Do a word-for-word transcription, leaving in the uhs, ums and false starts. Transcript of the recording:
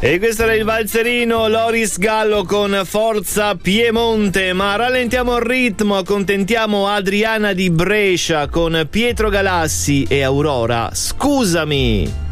E questo era il valzerino Loris Gallo con Forza Piemonte, ma rallentiamo il ritmo, accontentiamo Adriana di Brescia con Pietro Galassi e Aurora, Scusami.